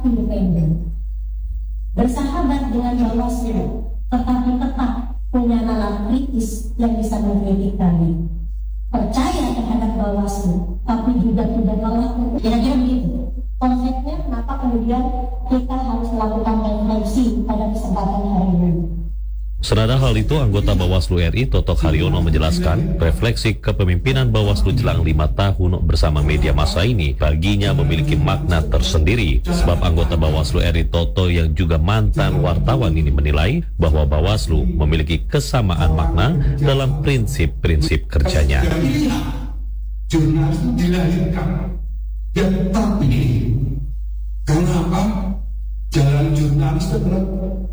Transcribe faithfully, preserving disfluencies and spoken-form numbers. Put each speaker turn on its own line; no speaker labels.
independen, bersahabat dengan Bawaslu, tetapi tetap punya nalar kritis yang bisa mengkritik kami. Percaya terhadap Bawaslu, tapi juga tidak melakukan. Kira-kira begitu. Konsepnya kenapa kemudian kita harus melakukan refleksi pada kesempatan hari ini.
Senada hal itu, anggota Bawaslu R I Totok Haryono menjelaskan, refleksi kepemimpinan Bawaslu jelang lima tahun bersama media massa ini baginya memiliki makna tersendiri. Sebab anggota Bawaslu R I Toto yang juga mantan wartawan ini menilai bahwa Bawaslu memiliki kesamaan makna dalam prinsip-prinsip kerjanya.
Jurnalis itu dilahirkan dan terpilih. Karena apa? Jalan jurnalis itu